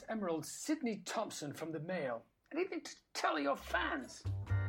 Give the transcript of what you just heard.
Emerald Sydney Thompson from the Mail. And even to tell your fans.